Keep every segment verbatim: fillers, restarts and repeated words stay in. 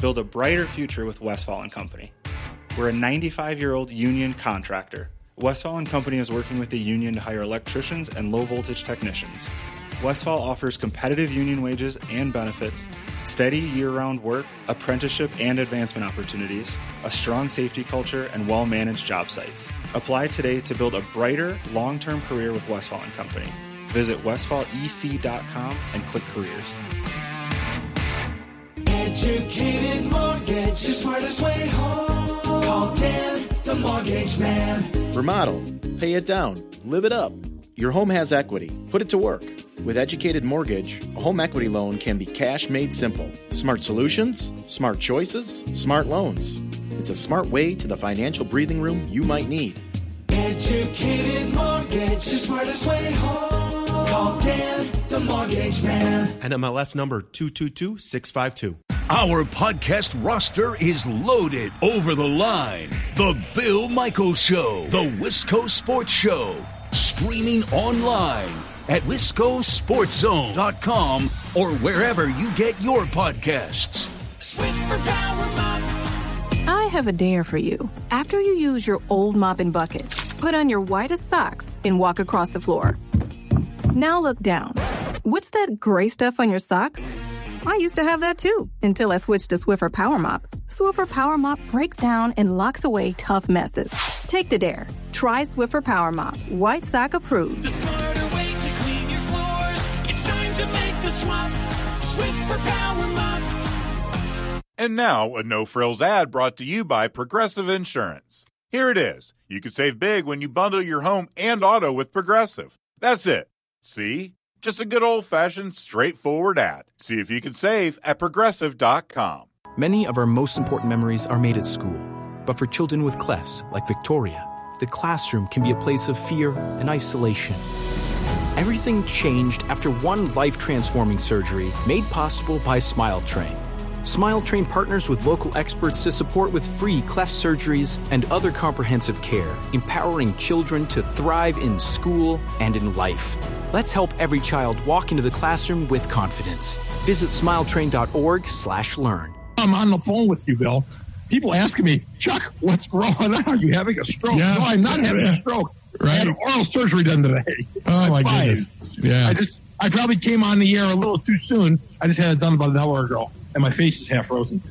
Build a brighter future with Westfall and Company. We're a ninety-five-year-old union contractor. Westfall and Company is working with the union to hire electricians and low-voltage technicians. Westfall offers competitive union wages and benefits, steady year-round work, apprenticeship and advancement opportunities, a strong safety culture, and well-managed job sites. Apply today to build a brighter, long-term career with Westfall and Company. Visit westfall e c dot com and click careers. Educated Mortgage, the smartest way home. Call Dan, the Mortgage Man. Remodel, pay it down, live it up. Your home has equity. Put it to work. With Educated Mortgage, a home equity loan can be cash made simple. Smart solutions, smart choices, smart loans. It's a smart way to the financial breathing room you might need. Educated Mortgage, the smartest way home. Call Dan, the Mortgage Man. N M L S number two two two six five two. Our podcast roster is loaded. Over the Line, The Bill Michaels Show, The Wisco Sports Show, streaming online at wisco sports zone dot com or wherever you get your podcasts. Swiffer Power Mop. I have a dare for you. After you use your old mop and bucket, put on your whitest socks and walk across the floor. Now look down. What's that gray stuff on your socks? I used to have that too, until I switched to Swiffer Power Mop. Swiffer Power Mop breaks down and locks away tough messes. Take the dare. Try Swiffer Power Mop. White sock approved. The smarter way to clean your floors. It's time to make the swap. Swiffer Power Mop. And now, a no-frills ad brought to you by Progressive Insurance. Here it is. You can save big when you bundle your home and auto with Progressive. That's it. See? Just a good old-fashioned, straightforward ad. See if you can save at progressive dot com. Many of our most important memories are made at school. But for children with clefts, like Victoria, the classroom can be a place of fear and isolation. Everything changed after one life-transforming surgery made possible by Smile Train. Smile Train partners with local experts to support with free cleft surgeries and other comprehensive care, empowering children to thrive in school and in life. Let's help every child walk into the classroom with confidence. Visit smiletrain.org slash learn. I'm on the phone with you, Bill. People asking me, Chuck, what's going on? Are you having a stroke? Yeah. No, I'm not having a stroke. Right. I had oral surgery done today. Oh, I'm my fine. goodness. Yeah. I just, I probably came on the air a little too soon. I just had it done about an hour ago, and my face is half frozen.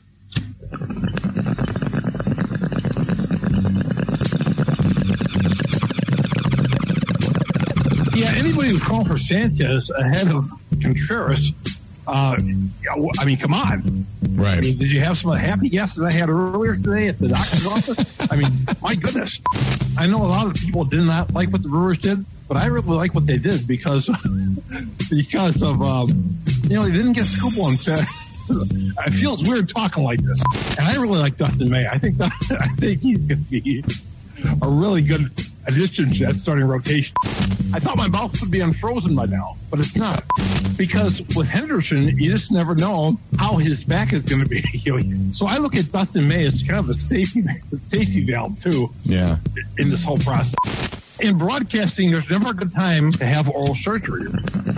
Yeah, anybody who's calling for Sanchez ahead of Contreras, uh, I mean, come on. Right. I mean, did you have some happy guests that I had earlier today at the doctor's office? I mean, my goodness. I know a lot of people did not like what the Brewers did, but I really like what they did because because of, um, you know, they didn't get Scoop and said, it feels weird talking like this. And I really like Dustin May. I think that, I think he's going to be a really good addition to that starting rotation. I thought my mouth would be unfrozen by now, but it's not. Because with Henderson, you just never know how his back is going to be. So I look at Dustin May as kind of a safety, safety valve, too, yeah, in this whole process. In broadcasting, there's never a good time to have oral surgery.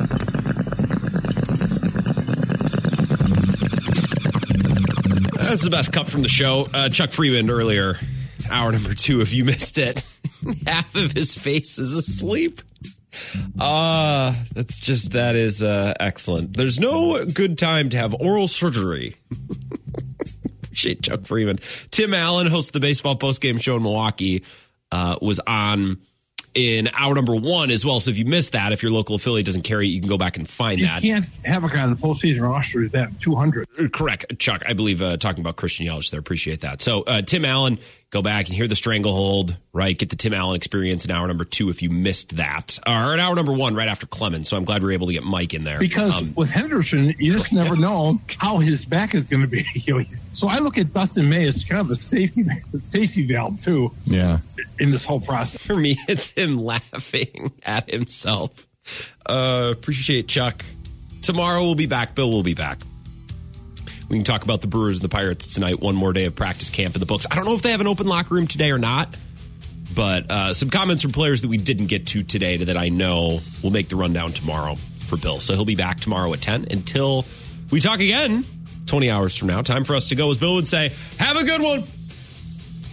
That's the best cut from the show. Uh, Chuck Freeman earlier, hour number two, if you missed it. Half of his face is asleep. Ah, uh, that's just, that is uh, excellent. There's no good time to have oral surgery. Appreciate Chuck Freeman. Tim Allen, host of the Baseball Postgame Show in Milwaukee, uh, was on in hour number one as well. So if you missed that, if your local affiliate doesn't carry it, you can go back and find you that. You can't have a guy on the postseason roster is that two hundred. Correct, Chuck. I believe uh, talking about Christian Yelich there. Appreciate that. So uh, Tim Allen, go back and hear the stranglehold, right? Get the Tim Allen experience in hour number two if you missed that. Or in hour number one right after Clemens. So I'm glad we were able to get Mike in there. Because um, with Henderson, you just never know how his back is going to be. So I look at Dustin May as kind of a safety, safety valve, too. Yeah. In this whole process. For me, it's him laughing at himself. Uh, appreciate Chuck. Tomorrow we'll be back. Bill will be back. We can talk about the Brewers and the Pirates tonight. One more day of practice camp in the books. I don't know if they have an open locker room today or not, but uh, some comments from players that we didn't get to today that I know will make the rundown tomorrow for Bill. So he'll be back tomorrow at ten. Until we talk again, twenty hours from now. Time for us to go, as Bill would say, have a good one.